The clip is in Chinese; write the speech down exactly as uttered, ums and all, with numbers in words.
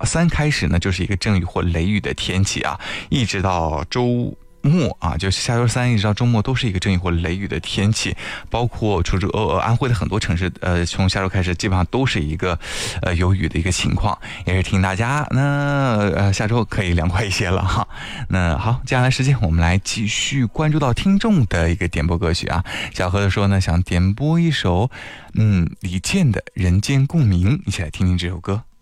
三开始呢就是一个阵雨或雷雨的天气啊，一直到周末啊，就是下周三一直到周末都是一个阵雨或雷雨的天气，包括除了呃安徽的很多城市，呃，从下周开始基本上都是一个呃有雨的一个情况，也是提醒大家，那呃下周可以凉快一些了哈。那好，接下来时间我们来继续关注到听众的一个点播歌曲啊。小何的说呢，想点播一首嗯李健的《人间共鸣》，一起来听听这首歌。